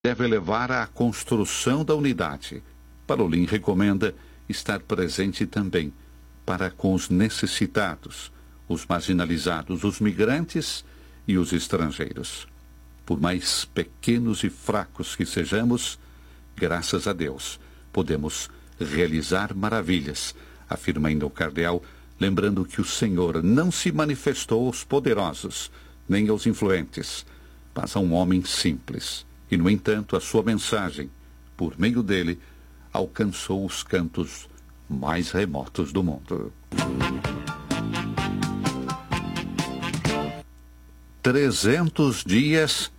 deve levar à construção da unidade. Parolin recomenda estar presente também para com os necessitados, os marginalizados, os migrantes e os estrangeiros. Por mais pequenos e fracos que sejamos, graças a Deus, podemos realizar maravilhas, afirma ainda o cardeal, lembrando que o Senhor não se manifestou aos poderosos, nem aos influentes, mas a um homem simples. E, no entanto, a sua mensagem, por meio dele, alcançou os cantos mais remotos do mundo. 300 dias,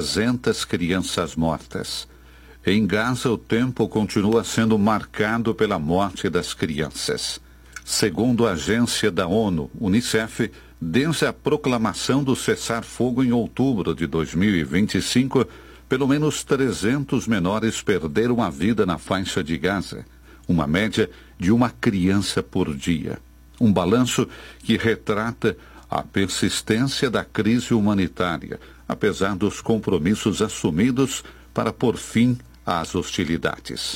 300 crianças mortas. Em Gaza, o tempo continua sendo marcado pela morte das crianças. Segundo a agência da ONU, Unicef, desde a proclamação do cessar-fogo em outubro de 2025, pelo menos 300 menores perderam a vida na faixa de Gaza, uma média de uma criança por dia. Um balanço que retrata a persistência da crise humanitária, apesar dos compromissos assumidos para pôr fim às hostilidades.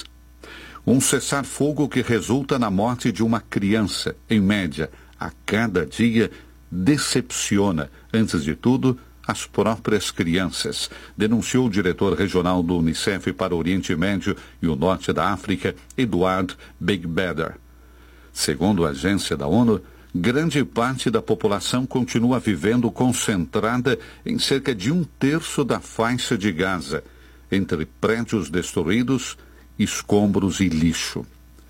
Um cessar-fogo que resulta na morte de uma criança, em média, a cada dia, decepciona, antes de tudo, as próprias crianças, denunciou o diretor regional do Unicef para o Oriente Médio e o Norte da África, Eduard Beigbeder. Segundo a agência da ONU, grande parte da população continua vivendo concentrada em cerca de 1/3 da faixa de Gaza, entre prédios destruídos, escombros e lixo.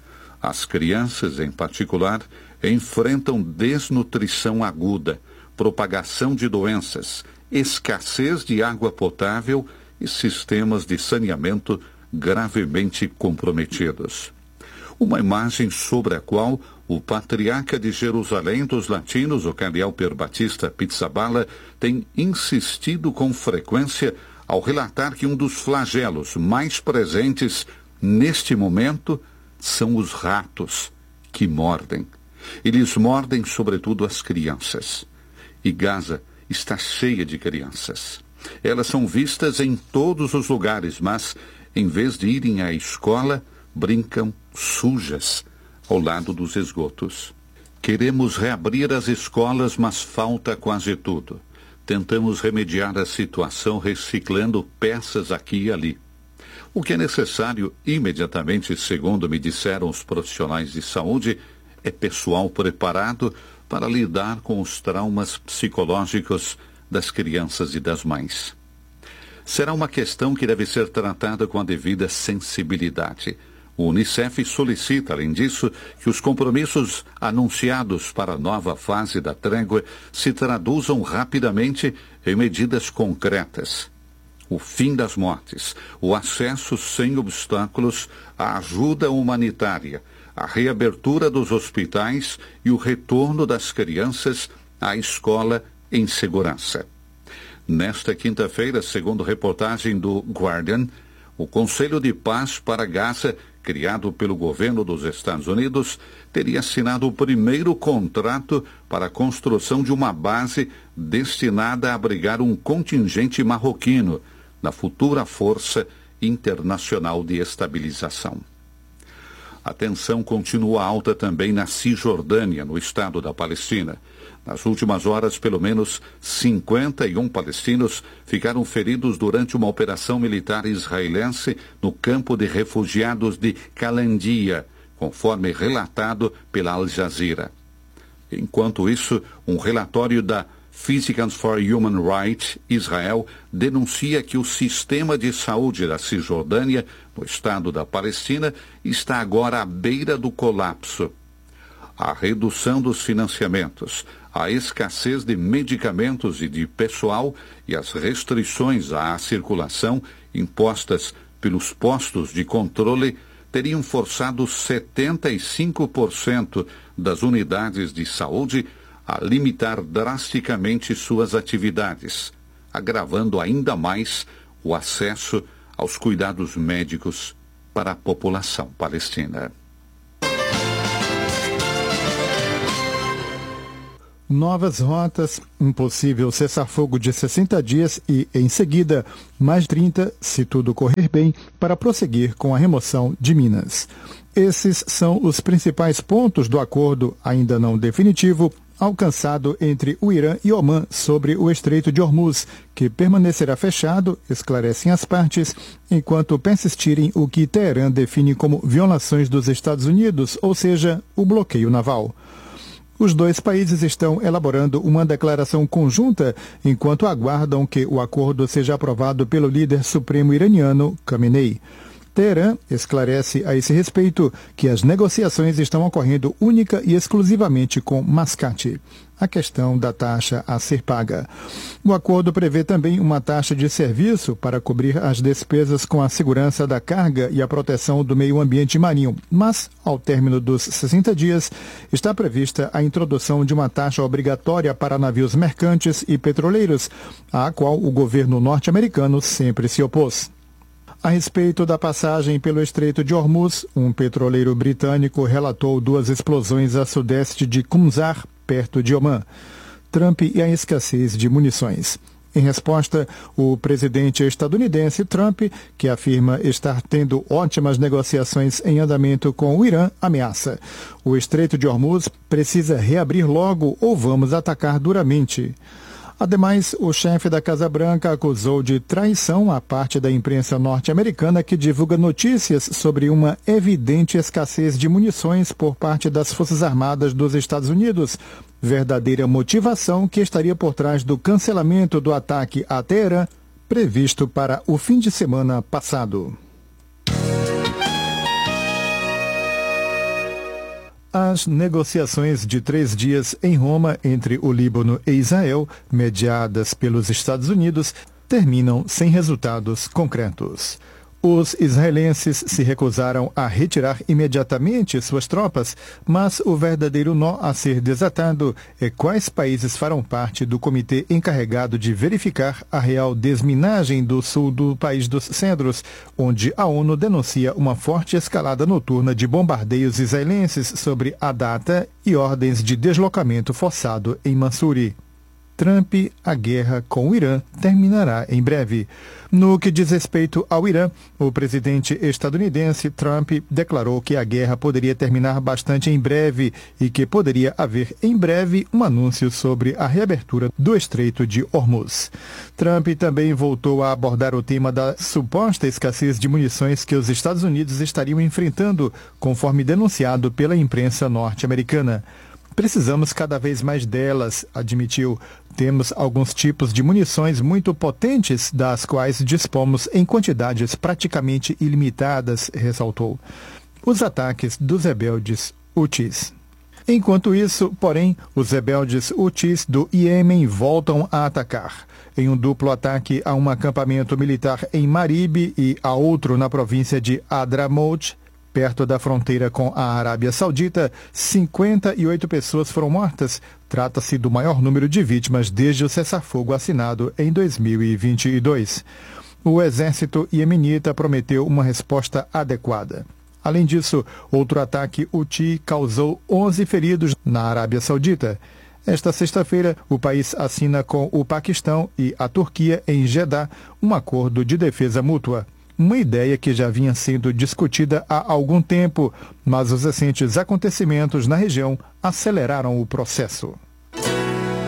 As crianças, em particular, enfrentam desnutrição aguda, propagação de doenças, escassez de água potável e sistemas de saneamento gravemente comprometidos. Uma imagem sobre a qual o patriarca de Jerusalém dos Latinos, o cardeal Pier Battista Pizzaballa, tem insistido com frequência ao relatar que um dos flagelos mais presentes neste momento são os ratos que mordem. Eles mordem sobretudo as crianças. E Gaza está cheia de crianças. Elas são vistas em todos os lugares, mas, em vez de irem à escola, brincam sujas ao lado dos esgotos. Queremos reabrir as escolas, mas falta quase tudo. Tentamos remediar a situação reciclando peças aqui e ali. O que é necessário imediatamente, segundo me disseram os profissionais de saúde, é pessoal preparado para lidar com os traumas psicológicos das crianças e das mães. Será uma questão que deve ser tratada com a devida sensibilidade. O Unicef solicita, além disso, que os compromissos anunciados para a nova fase da trégua se traduzam rapidamente em medidas concretas. O fim das mortes, o acesso sem obstáculos à ajuda humanitária, a reabertura dos hospitais e o retorno das crianças à escola em segurança. Nesta quinta-feira, segundo reportagem do Guardian, o Conselho de Paz para Gaza, criado pelo governo dos Estados Unidos, teria assinado o primeiro contrato para a construção de uma base destinada a abrigar um contingente marroquino na futura Força Internacional de Estabilização. A tensão continua alta também na Cisjordânia, no estado da Palestina. Nas últimas horas, pelo menos 51 palestinos ficaram feridos durante uma operação militar israelense no campo de refugiados de Calandia, conforme relatado pela Al Jazeera. Enquanto isso, um relatório da Physicians for Human Rights Israel denuncia que o sistema de saúde da Cisjordânia, no estado da Palestina, está agora à beira do colapso. A redução dos financiamentos, a escassez de medicamentos e de pessoal e as restrições à circulação impostas pelos postos de controle teriam forçado 75% das unidades de saúde a limitar drasticamente suas atividades, agravando ainda mais o acesso aos cuidados médicos para a população palestina. novas rotas, um possível cessar-fogo de 60 dias e, em seguida, mais 30, se tudo correr bem, para prosseguir com a remoção de minas. Esses são os principais pontos do acordo, ainda não definitivo, alcançado entre o Irã e Omã sobre o Estreito de Hormuz, que permanecerá fechado, esclarecem as partes, enquanto persistirem o que Teherã define como violações dos Estados Unidos, ou seja, o bloqueio naval. Os dois países estão elaborando uma declaração conjunta enquanto aguardam que o acordo seja aprovado pelo líder supremo iraniano, Khamenei. Teherã esclarece a esse respeito que as negociações estão ocorrendo única e exclusivamente com Mascate, a questão da taxa a ser paga. O acordo prevê também uma taxa de serviço para cobrir as despesas com a segurança da carga e a proteção do meio ambiente marinho, mas, ao término dos 60 dias, está prevista a introdução de uma taxa obrigatória para navios mercantes e petroleiros, à qual o governo norte-americano sempre se opôs. A respeito da passagem pelo Estreito de Hormuz, um petroleiro britânico relatou 2 explosões a sudeste de Qumzar, perto de Omã. Trump e a escassez de munições. Em resposta, o presidente estadunidense Trump, que afirma estar tendo ótimas negociações em andamento com o Irã, ameaça: o Estreito de Hormuz precisa reabrir logo ou vamos atacar duramente. Ademais, o chefe da Casa Branca acusou de traição a parte da imprensa norte-americana que divulga notícias sobre uma evidente escassez de munições por parte das Forças Armadas dos Estados Unidos, verdadeira motivação que estaria por trás do cancelamento do ataque a Teherã, previsto para o fim de semana passado. As negociações de 3 dias em Roma entre o Líbano e Israel, mediadas pelos Estados Unidos, terminam sem resultados concretos. Os israelenses se recusaram a retirar imediatamente suas tropas, mas o verdadeiro nó a ser desatado é quais países farão parte do comitê encarregado de verificar a real desminagem do sul do país dos Cedros, onde a ONU denuncia uma forte escalada noturna de bombardeios israelenses sobre a data e ordens de deslocamento forçado em Mansouri. Trump, a guerra com o Irã terminará em breve. No que diz respeito ao Irã, o presidente estadunidense Trump declarou que a guerra poderia terminar bastante em breve e que poderia haver em breve um anúncio sobre a reabertura do Estreito de Hormuz. Trump também voltou a abordar o tema da suposta escassez de munições que os Estados Unidos estariam enfrentando, conforme denunciado pela imprensa norte-americana. Precisamos cada vez mais delas, admitiu. Temos alguns tipos de munições muito potentes, das quais dispomos em quantidades praticamente ilimitadas, ressaltou. Os ataques dos rebeldes Houthis. Enquanto isso, porém, os rebeldes Houthis do Iêmen voltam a atacar. Em um duplo ataque a um acampamento militar em Marib e a outro na província de Hadramaut, perto da fronteira com a Arábia Saudita, 58 pessoas foram mortas. Trata-se do maior número de vítimas desde o cessar-fogo assinado em 2022. O exército iemenita prometeu uma resposta adequada. Além disso, outro ataque Houthi causou 11 feridos na Arábia Saudita. Esta sexta-feira, o país assina com o Paquistão e a Turquia, em Jeddah, um acordo de defesa mútua. Uma ideia que já vinha sendo discutida há algum tempo, mas os recentes acontecimentos na região aceleraram o processo.